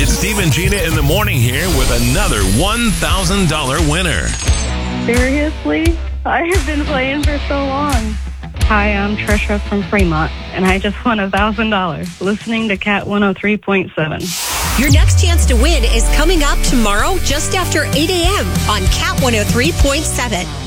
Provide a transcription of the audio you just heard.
It's Steve and Gina in the morning here with another $1,000 winner. Seriously? I have been playing for so long. Hi, I'm Trisha from Fremont, and I just won $1,000 listening to Cat 103.7. Your next chance to win is coming up tomorrow just after 8 a.m. on Cat 103.7.